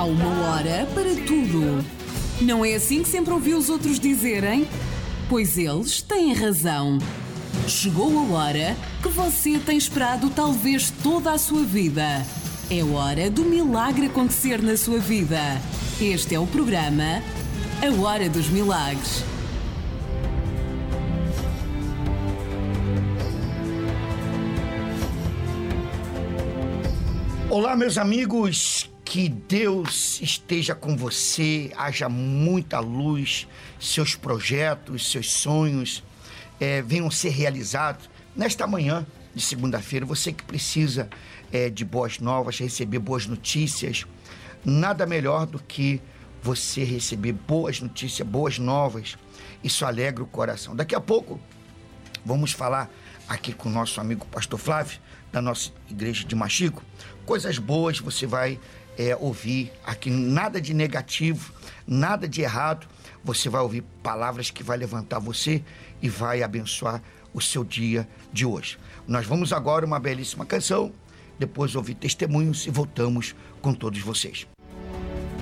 Há uma hora para tudo. Não é assim que sempre ouvi os outros dizerem? Pois eles têm razão. Chegou a hora que você tem esperado talvez toda a sua vida. É hora do milagre acontecer na sua vida. Este é o programa A Hora dos Milagres. Olá, meus amigos, que Deus esteja com você, haja muita luz, seus projetos, seus sonhos venham ser realizados nesta manhã de segunda-feira. Você que precisa de boas novas, receber boas notícias, nada melhor do que você receber boas notícias, boas novas. Isso alegra o coração. Daqui a pouco vamos falar aqui com o nosso amigo Pastor Flávio, da nossa igreja de Maxico. Coisas boas você vai ouvir aqui, nada de negativo, nada de errado. Você vai ouvir palavras que vai levantar você e vai abençoar o seu dia de hoje. Nós vamos agora uma belíssima canção, depois ouvir testemunhos e voltamos com todos vocês.